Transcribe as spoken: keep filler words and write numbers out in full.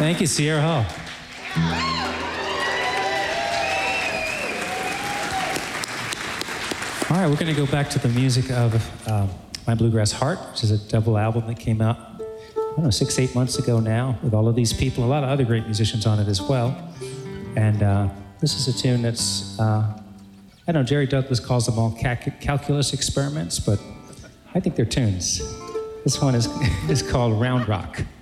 Thank you, Sierra Hall. All right, we're going to go back to the music of um, My Bluegrass Heart, which is a double album that came out, I don't know, six, eight months ago now, with all of these people, a lot of other great musicians on it as well. And uh, this is a tune that's, uh, I don't know, Jerry Douglas calls them all cal- calculus experiments, but I think they're tunes. This one is, is called Round Rock.